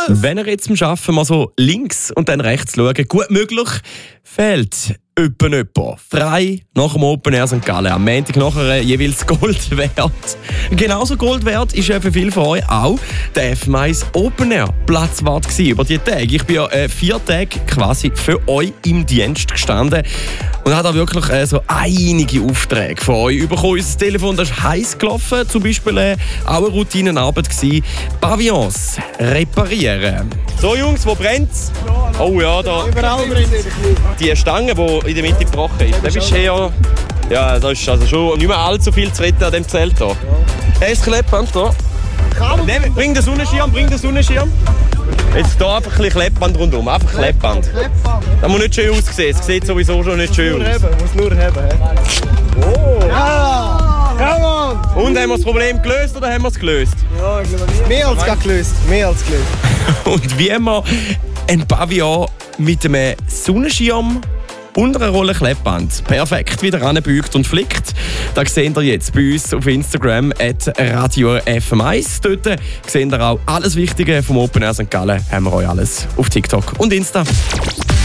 Wenn ihr jetzt am Arbeiten mal so links und dann rechts schaut, gut möglich, fehlt jemand. Frei nach dem Open Air St. Gallen. Am Montag nachher jeweils Gold wert. Genauso Gold wert ist für viele von euch auch der F1 Open Air Platzwart über die Tage. Ich bin ja 4 Tage quasi für euch im Dienst gestanden und habe da wirklich so einige Aufträge von euch bekommen. Unser Telefon das ist heiß gelaufen, zum Beispiel auch eine Routinenarbeit gewesen. Pavillons reparieren. So Jungs, wo brennt's? Oh ja, da. Überall brennt es. Die Stange, die in der Mitte gebrochen ist, das ist her. Ja, da ist also schon nicht mehr allzu viel zu retten an dem Zelt hier. Er ist Kleppband da. Bring den Sonnenschirm, Jetzt hier einfach ein bisschen Kleppband rundum, einfach Kleppband. Das muss nicht schön aussehen, es sieht sowieso schon nicht schön aus. Muss nur haben. Oh! Ja! Ja, Mann! Und haben wir das Problem gelöst oder haben wir es gelöst? Ja, ich glaube nicht. Mehr als gelöst. Und wie man ein Pavillon mit einem Sonnenschirm und einer Rolle Kleppband perfekt wieder anbeugt und flickt. Das seht ihr jetzt bei uns auf Instagram @RadioFM1. Dort seht ihr auch alles Wichtige vom Open Air St. Gallen. Haben wir euch alles auf TikTok und Insta.